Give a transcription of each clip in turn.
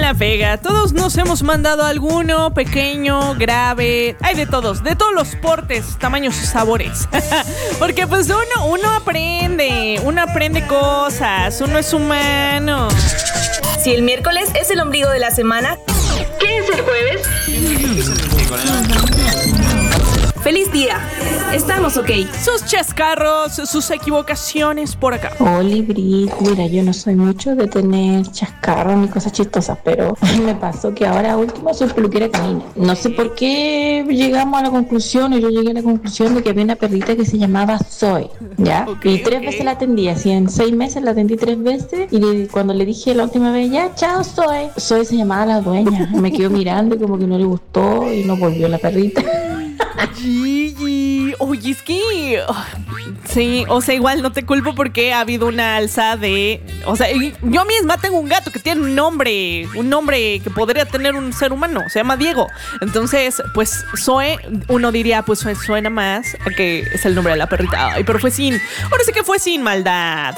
pega. Todos nos hemos mandado alguno, pequeño, grave. Hay de todos los portes, tamaños y sabores. Porque pues uno aprende cosas, uno es humano. Si el miércoles es el ombligo de la semana, ¿qué es el jueves? ¡Feliz día! Estamos ok. Sus chascarros, sus equivocaciones por acá. Oli, Brit, mira, yo no soy mucho de tener chascarros ni cosas chistosas, pero me pasó que ahora último soy peluquera canina. No sé por qué llegamos a la conclusión, o yo llegué a la conclusión de que había una perrita que se llamaba Zoe, ¿ya? Y 3 veces la atendí, así en 6 meses la atendí 3 veces, y cuando le dije la última vez, ya, chao Zoe, Zoe se llamaba la dueña, me quedó mirando y como que no le gustó y no volvió la perrita. Gigi, oye, es que sí, o sea, igual no te culpo porque ha habido una alza de, o sea, yo misma tengo un gato que tiene un nombre que podría tener un ser humano, se llama Diego. Entonces, pues Zoe, uno diría, pues suena más a que es el nombre de la perrita. Ay, pero ahora sí que fue sin maldad.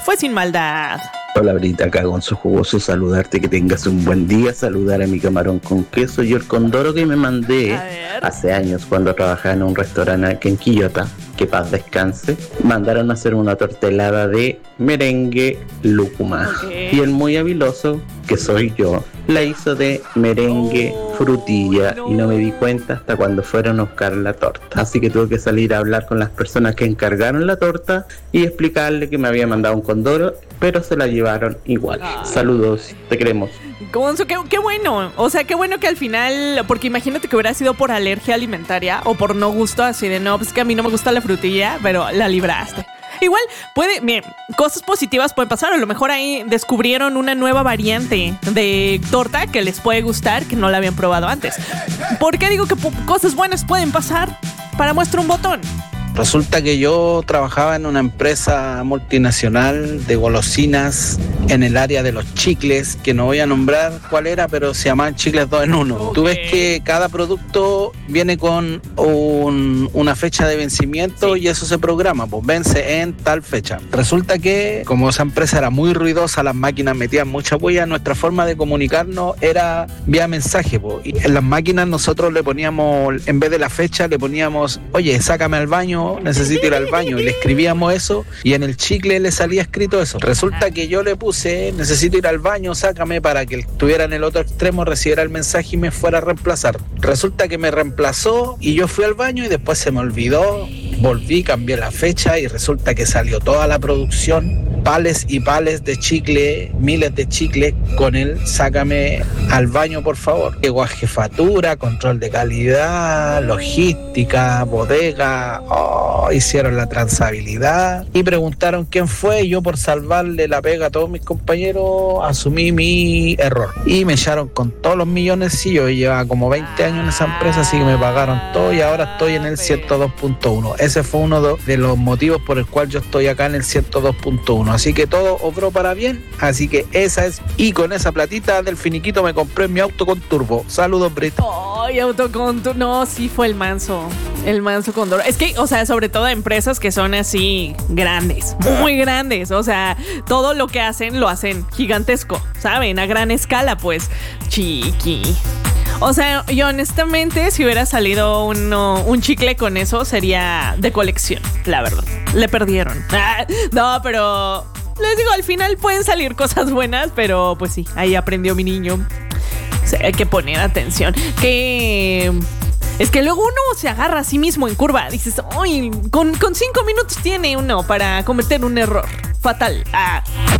Hola Brita, acá con su jugoso saludarte, que tengas un buen día, saludar a mi camarón con queso y el condoro que me mandé hace años cuando trabajaba en un restaurante aquí en Quillota, que paz descanse, mandaron a hacer una tortelada de merengue lúcuma. Y el muy habiloso, que soy yo, la hizo de merengue frutilla y no me di cuenta hasta cuando fueron a buscar la torta. Así que tuve que salir a hablar con las personas que encargaron la torta y explicarle que me había mandado un condoro, pero se la llevaron igual. Saludos, te queremos. Gonzo, qué bueno. O sea, qué bueno que al final, porque imagínate que hubiera sido por alergia alimentaria o por no gusto, así de no, pues que a mí no me gusta la frutilla, pero la libraste. Igual miren, cosas positivas pueden pasar. A lo mejor ahí descubrieron una nueva variante de torta que les puede gustar, que no la habían probado antes. ¿Por qué digo que cosas buenas pueden pasar? Para muestra un botón. Resulta que yo trabajaba en una empresa multinacional de golosinas en el área de los chicles, que no voy a nombrar cuál era, pero se llamaban chicles 2 en 1. Okay. Tú ves que cada producto viene con una fecha de vencimiento, sí, y eso se programa, pues vence en tal fecha. Resulta que como esa empresa era muy ruidosa, las máquinas metían mucha bulla, nuestra forma de comunicarnos era vía mensaje, pues. Y en las máquinas nosotros le poníamos, en vez de la fecha, le poníamos, oye, sácame al baño, necesito ir al baño, y le escribíamos eso y en el chicle le salía escrito eso. Resulta que yo le puse, necesito ir al baño, sácame, para que estuviera en el otro extremo, recibiera el mensaje y me fuera a reemplazar. Resulta que me reemplazó y yo fui al baño y después se me olvidó, volví, cambié la fecha y resulta que salió toda la producción, pales y pales de chicle, miles de chicles con el sácame al baño por favor. Llegó a jefatura, control de calidad, logística, bodega, hicieron la trazabilidad y preguntaron quién fue, y yo, por salvarle la pega a todos mis compañeros, asumí mi error y me echaron con todos los millones. Y yo llevaba como 20 años en esa empresa, así que me pagaron todo y ahora estoy en el 102.1. Ese fue uno de los motivos por el cual yo estoy acá en el 102.1. Así que todo obró para bien, así que esa es, y con esa platita del finiquito me compré mi auto con turbo. Saludos, Brito. Ay, auto con turbo. No, sí fue el manso Condoro. Es que, o sea, sobre todo empresas que son así grandes, muy grandes. O sea, todo lo que hacen, lo hacen gigantesco, ¿saben? A gran escala, pues, chiqui. O sea, yo honestamente, si hubiera salido un chicle con eso, sería de colección, la verdad. Le perdieron. No, pero les digo, al final pueden salir cosas buenas, pero pues sí, ahí aprendió mi niño. O sea, hay que poner atención. Es que luego uno se agarra a sí mismo en curva. Dices, ¡ay! Con 5 minutos tiene uno para cometer un error fatal.